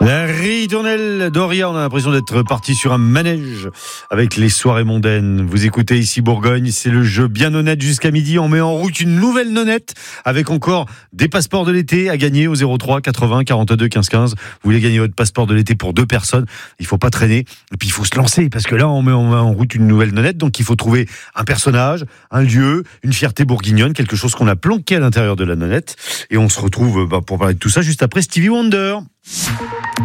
La ritournelle d'Oria, on a l'impression d'être parti sur un manège avec les soirées mondaines. Vous écoutez ici Bourgogne, c'est le jeu bien honnête jusqu'à midi. On met en route une nouvelle nonnette avec encore des passeports de l'été à gagner au 03 80 42 15 15. Vous voulez gagner votre passeport de l'été pour 2 personnes, il faut pas traîner et puis il faut se lancer parce que là on met en route une nouvelle nonnette, donc il faut trouver un personnage, un lieu, une fierté bourguignonne, quelque chose qu'on a planqué à l'intérieur de la nonnette. Et on se retrouve pour parler de tout ça juste après Stevie Wonder.